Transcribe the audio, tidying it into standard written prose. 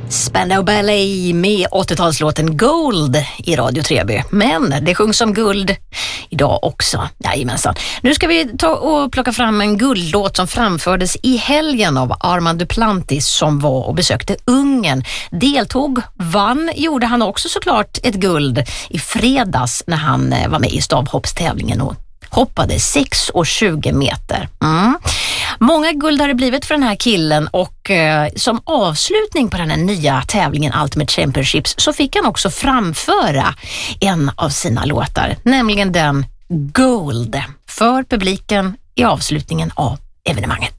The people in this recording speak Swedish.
Spandau Ballet med 80-talslåten Gold i Radio Treby. Men det sjungs om guld idag också. Jajamensan. Nu ska vi ta och plocka fram en guldlåt som framfördes i helgen av Armand Duplantis som var och besökte Ungern. Deltog, vann, gjorde han också såklart ett guld i fredags när han var med i stavhoppstävlingen och hoppade 6,20 meter. Många guld har det blivit för den här killen och som avslutning på den här nya tävlingen Ultimate Championships så fick han också framföra en av sina låtar, nämligen den Gold, för publiken i avslutningen av evenemanget.